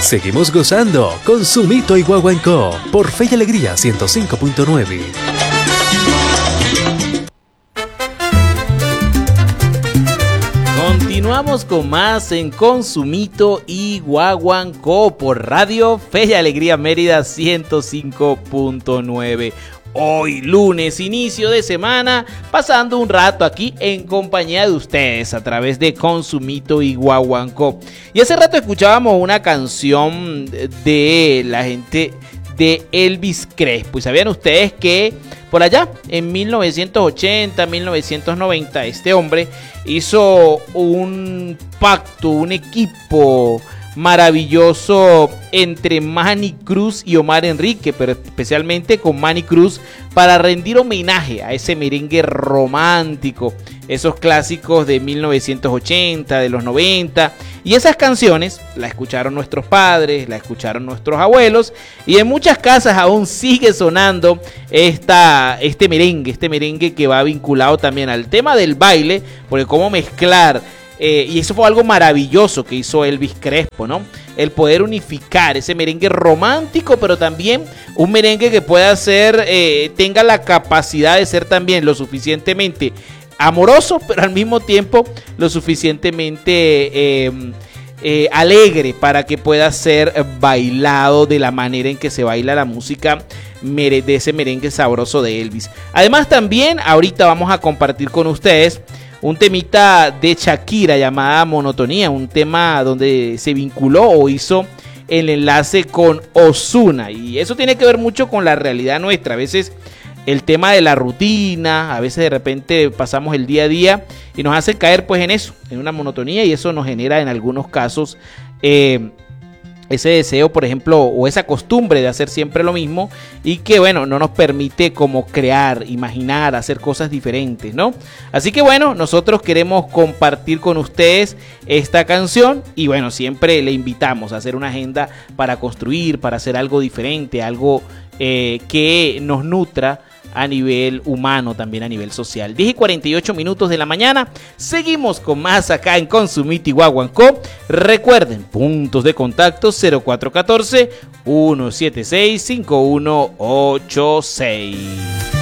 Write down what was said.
Seguimos gozando con Sumito y Guaguancó por Fe y Alegría 105.9. Continuamos con más en Consumito y Guaguancó por Radio Fe y Alegría Mérida 105.9. Hoy lunes, inicio de semana, pasando un rato aquí en compañía de ustedes a través de Consumito y Guaguancó. Y hace rato escuchábamos una canción de la gente de Elvis Crespo. Y sabían ustedes que por allá en 1980, 1990, este hombre hizo un pacto, un equipo maravilloso entre Manny Cruz y Omar Enrique, pero especialmente con Manny Cruz, para rendir homenaje a ese merengue romántico, esos clásicos de 1980, de los 90, y esas canciones la escucharon nuestros padres, la escucharon nuestros abuelos, y en muchas casas aún sigue sonando este merengue que va vinculado también al tema del baile, porque cómo mezclar. Y eso fue algo maravilloso que hizo Elvis Crespo, ¿no? El poder unificar ese merengue romántico, pero también un merengue que pueda ser, tenga la capacidad de ser también lo suficientemente amoroso, pero al mismo tiempo lo suficientemente alegre para que pueda ser bailado de la manera en que se baila la música de ese merengue sabroso de Elvis. Además también ahorita vamos a compartir con ustedes un temita de Shakira llamada Monotonía, un tema donde se vinculó o hizo el enlace con Ozuna, y eso tiene que ver mucho con la realidad nuestra. A veces el tema de la rutina, a veces de repente pasamos el día a día y nos hace caer pues en eso, en una monotonía, y eso nos genera en algunos casos ese deseo, por ejemplo, o esa costumbre de hacer siempre lo mismo, y que bueno, no nos permite como crear, imaginar, hacer cosas diferentes, ¿no? Así que bueno, nosotros queremos compartir con ustedes esta canción, y bueno, siempre le invitamos a hacer una agenda para construir, para hacer algo diferente, algo que nos nutra a nivel humano, también a nivel social. 10:48 de la mañana. Seguimos con más acá en Consumito y Guaguancó. Recuerden, puntos de contacto 0414-176-5186.